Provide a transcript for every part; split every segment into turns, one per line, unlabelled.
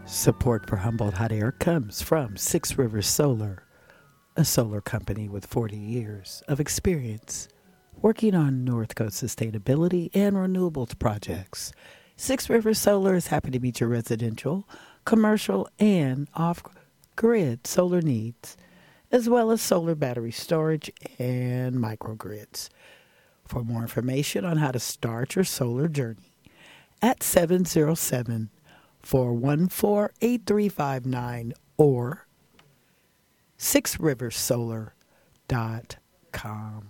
Support for Humboldt Hot Air comes from Six Rivers Solar, a solar company with 40 years of experience working on North Coast sustainability and renewables projects. Six Rivers Solar is happy to meet your residential, commercial, and off-grid solar needs, as well as solar battery storage and microgrids. For more information on how to start your solar journey, at 707-414-8359 or sixriversolar.com.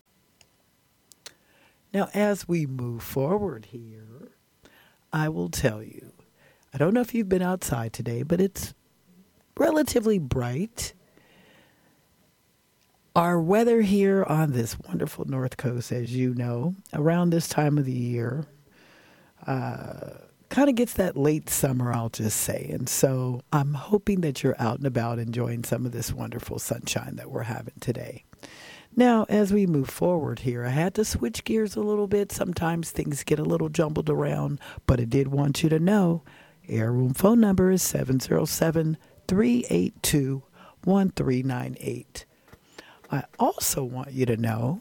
Now, as we move forward here, I will tell you, I don't know if you've been outside today, but it's relatively bright. Our weather here on this wonderful North Coast, as you know, around this time of the year, kind of gets that late summer, I'll just say. And so I'm hoping that you're out and about enjoying some of this wonderful sunshine that we're having today. Now, as we move forward here, I had to switch gears a little bit. Sometimes things get a little jumbled around, but I did want you to know Air Room phone number is 707-382-1398. I also want you to know,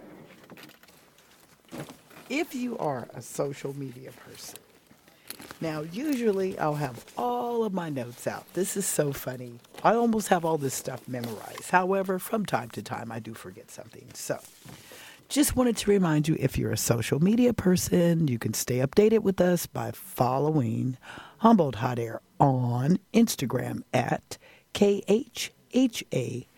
if you are a social media person, now usually I'll have all of my notes out. This is so funny. I almost have all this stuff memorized. However, from time to time, I do forget something. So just wanted to remind you, if you're a social media person, you can stay updated with us by following Humboldt Hot Air on Instagram at KHHA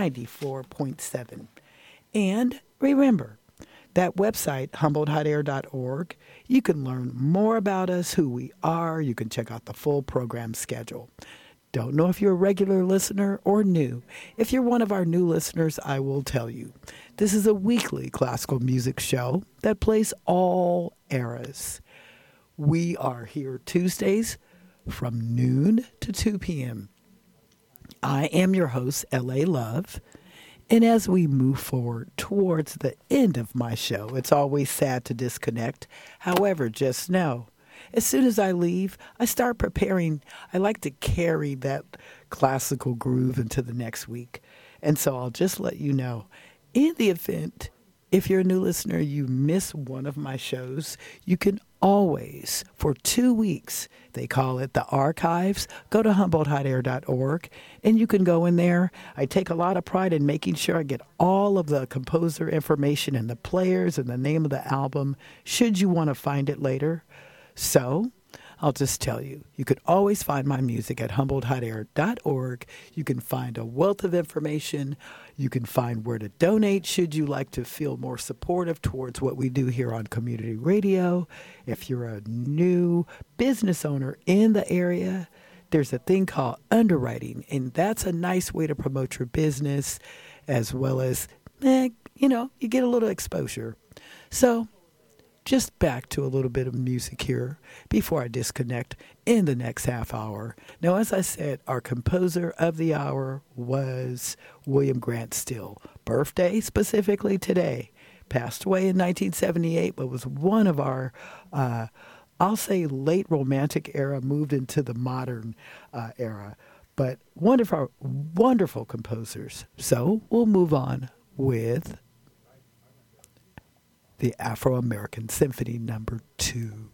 94.7. And remember, that website, HumboldtHotAir.org, you can learn more about us, who we are. You can check out the full program schedule. Don't know if you're a regular listener or new. If you're one of our new listeners, I will tell you, this is a weekly classical music show that plays all eras. We are here Tuesdays from noon to 2 p.m. I am your host, L.A. Love. And as we move forward towards the end of my show, it's always sad to disconnect. However, just know, as soon as I leave, I start preparing. I like to carry that classical groove into the next week. And so I'll just let you know, in the event, if you're a new listener, you miss one of my shows, you can always, for 2 weeks, they call it the archives, go to HumboldtHotAir.org, and you can go in there. I take a lot of pride in making sure I get all of the composer information and the players and the name of the album, should you want to find it later. So I'll just tell you, you could always find my music at HumboldtHotAir.org. You can find a wealth of information. You can find where to donate should you like to feel more supportive towards what we do here on community radio. If you're a new business owner in the area, there's a thing called underwriting, and that's a nice way to promote your business, as well as, you get a little exposure. So just back to a little bit of music here before I disconnect in the next half hour. Now, as I said, our composer of the hour was William Grant Still. Birthday specifically today. Passed away in 1978, but was one of our, I'll say, late romantic era, moved into the modern era. But wonderful, wonderful composers. So we'll move on with the Afro-American Symphony No. 2.